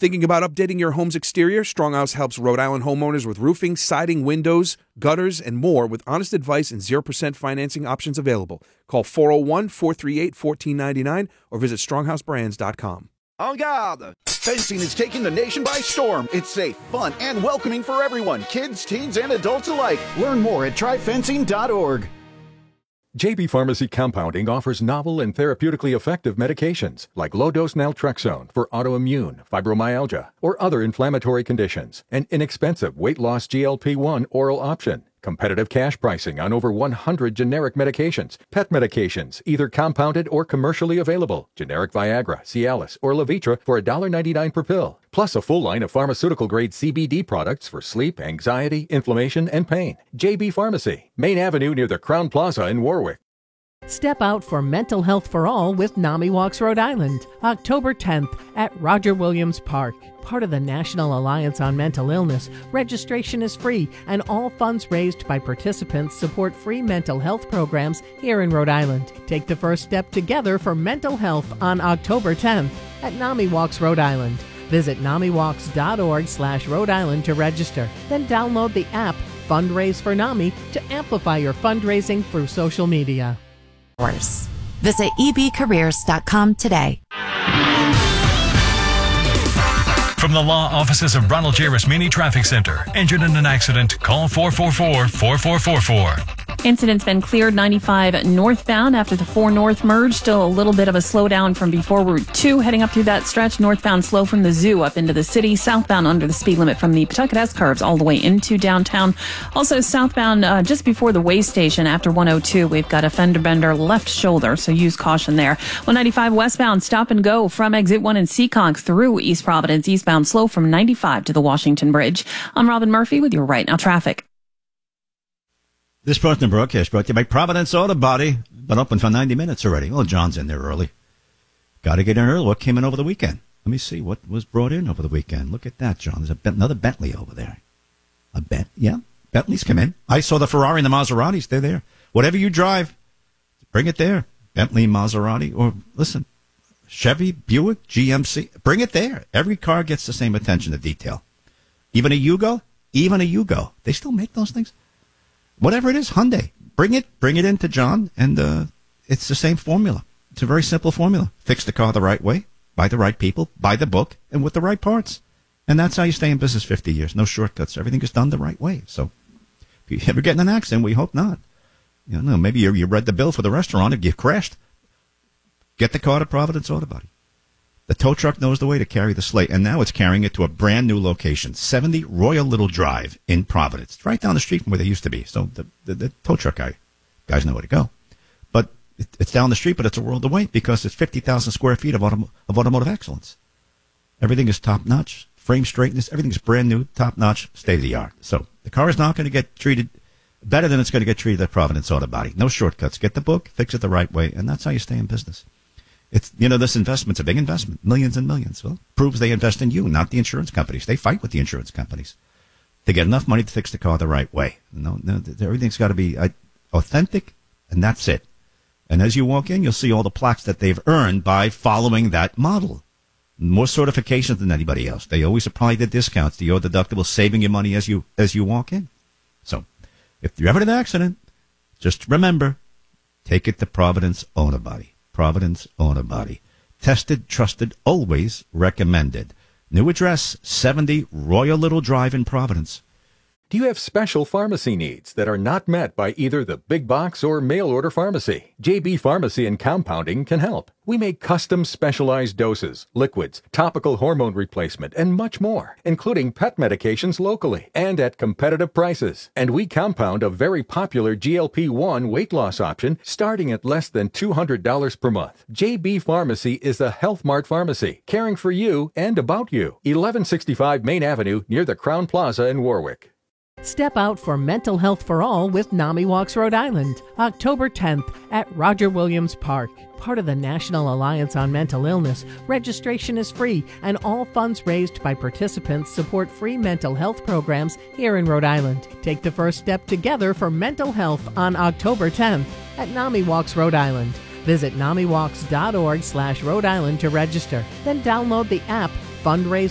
Thinking about updating your home's exterior? Stronghouse helps Rhode Island homeowners with roofing, siding, windows, gutters, and more with honest advice and 0% financing options available. Call 401-438-1499 or visit stronghouseBrands.com. En garde! Fencing is taking the nation by storm. It's safe, fun, and welcoming for everyone, kids, teens, and adults alike. Learn more at tryfencing.org. JB Pharmacy Compounding offers novel and therapeutically effective medications like low-dose naltrexone for autoimmune, fibromyalgia, or other inflammatory conditions, an inexpensive weight-loss GLP-1 oral option, competitive cash pricing on over 100 generic medications, pet medications, either compounded or commercially available, generic Viagra, Cialis, or Levitra for $1.99 per pill, plus a full line of pharmaceutical-grade CBD products for sleep, anxiety, inflammation, and pain. JB Pharmacy, Main Avenue near the Crown Plaza in Warwick. Step out for mental health for all with NAMI Walks Rhode Island, October 10th at Roger Williams Park. Part of the National Alliance on Mental Illness, registration is free and all funds raised by participants support free mental health programs here in Rhode Island. Take the first step together for mental health on October 10th at NAMI Walks Rhode Island. Visit NAMIWalks.org/Rhode Island to register. Then download the app Fundraise for NAMI to amplify your fundraising through social media. Visit ebcareers.com today. From the law offices of Ronald J. Rasmini Traffic Center. Injured in an accident? Call 444-4444. Incident's been cleared 95 northbound after the 4 north merge. Still a little bit of a slowdown from before Route 2 heading up through that stretch. Northbound slow from the zoo up into the city. Southbound under the speed limit from the Pawtucket S-curves all the way into downtown. Also southbound just before the way station after 102. We've got a fender bender left shoulder, so use caution there. 195 westbound stop and go from exit 1 in Seekonk through East Providence. Eastbound slow from 95 to the Washington Bridge. I'm Robin Murphy with your Right Now traffic. This portion of the broadcast brought to you by Providence Auto Body. Been open for 90 minutes already. Well, John's in there early. Got to get in early. What came in over the weekend? Let me see what was brought in over the weekend. Look at that, John. There's another Bentley over there. Yeah, Bentley's come in. I saw the Ferrari and the Maseratis. They're there. Whatever you drive, bring it there. Bentley, Maserati, or listen, Chevy, Buick, GMC. Bring it there. Every car gets the same attention to detail. Even a Yugo. They still make those things. Whatever it is, Hyundai, bring it into John, and it's the same formula. It's a very simple formula. Fix the car the right way, by the right people, by the book, and with the right parts. And that's how you stay in business 50 years. No shortcuts. Everything is done the right way. So if you ever get in an accident, we hope not. Maybe you read the bill for the restaurant. If you crashed, get the car to Providence Auto Body. The tow truck knows the way to carry the slate, and now it's carrying it to a brand new location, 70 Royal Little Drive in Providence. It's right down the street from where they used to be. So the tow truck guys know where to go. But it's down the street, but it's a world away because it's 50,000 square feet of automotive excellence. Everything is top-notch, frame straightness, everything's brand new, top-notch, state-of-the-art. So the car is not going to get treated better than it's going to get treated at Providence Auto Body. No shortcuts. Get the book, fix it the right way, and that's how you stay in business. It's, this investment's a big investment, millions and millions. Well, proves they invest in you, not the insurance companies. They fight with the insurance companies to get enough money to fix the car the right way. No, everything's got to be authentic, and that's it. And as you walk in, you'll see all the plaques that they've earned by following that model. More certifications than anybody else. They always apply the discounts to your deductible, saving you money as you walk in. So, if you're ever in an accident, just remember, take it to Providence Auto Body. Providence Auto Body. Tested, trusted, always recommended. New address, 70 Royal Little Drive in Providence. Do you have special pharmacy needs that are not met by either the big box or mail order pharmacy? JB Pharmacy and Compounding can help. We make custom specialized doses, liquids, topical hormone replacement, and much more, including pet medications locally and at competitive prices. And we compound a very popular GLP-1 weight loss option starting at less than $200 per month. JB Pharmacy is a Health Mart pharmacy, caring for you and about you. 1165 Main Avenue near the Crown Plaza in Warwick. Step out for mental health for all with NAMI Walks Rhode Island, October 10th at Roger Williams Park. Part of the National Alliance on Mental Illness, registration is free and all funds raised by participants support free mental health programs here in Rhode Island. Take the first step together for mental health on October 10th at NAMI Walks Rhode Island. Visit NAMIWalks.org/Rhode Island to register. Then download the app Fundraise